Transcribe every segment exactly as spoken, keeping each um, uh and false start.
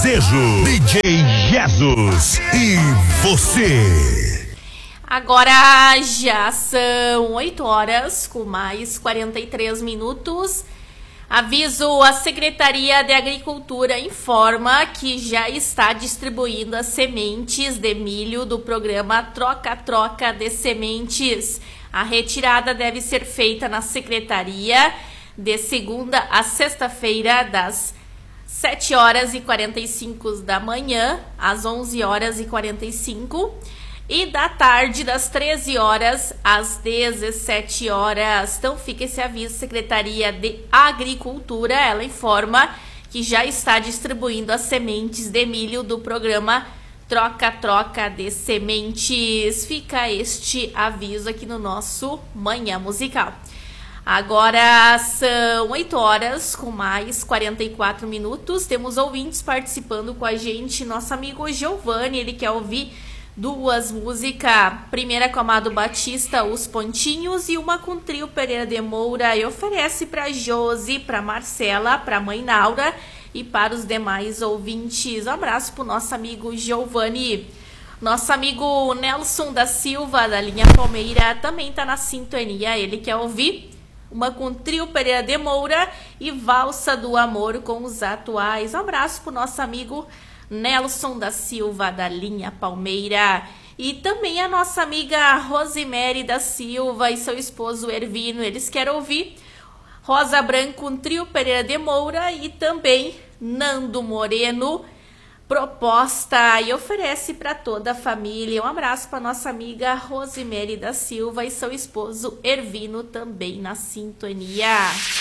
Desejo, D J Jesus e você. Agora já são oito horas com mais quarenta e três minutos. Aviso: a Secretaria de Agricultura informa que já está distribuindo as sementes de milho do programa Troca-Troca de Sementes. A retirada deve ser feita na Secretaria de segunda a sexta-feira, das sete horas e quarenta e cinco da manhã às onze horas e quarenta e cinco e da tarde das treze horas às dezessete horas. Então fica esse aviso: Secretaria de Agricultura, ela informa que já está distribuindo as sementes de milho do programa Troca-Troca de Sementes. Fica este aviso aqui no nosso Manhã Musical. Agora são oito horas com mais quarenta e quatro minutos. Temos ouvintes participando com a gente. Nosso amigo Giovanni, ele quer ouvir duas músicas. Primeira com Amado Batista, Os Pontinhos, e uma com Trio Pereira de Moura. E oferece para Josi, para Marcela, para Mãe Naura e para os demais ouvintes. Um abraço para o nosso amigo Giovanni. Nosso amigo Nelson da Silva, da linha Palmeira, também está na sintonia. Ele quer ouvir uma com Trio Pereira de Moura e Valsa do Amor com os Atuais. Um abraço para o nosso amigo Nelson da Silva, da linha Palmeira. E também a nossa amiga Rosemary da Silva e seu esposo Ervino. Eles querem ouvir Rosa Branca com Trio Pereira de Moura e também Nando Moreno, Proposta, e oferece para toda a família. Um abraço para nossa amiga Rosemary da Silva e seu esposo Ervino, também na sintonia.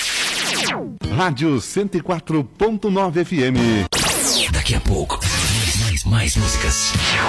Rádio cento e quatro ponto nove F M. Daqui a pouco, mais, mais, mais músicas.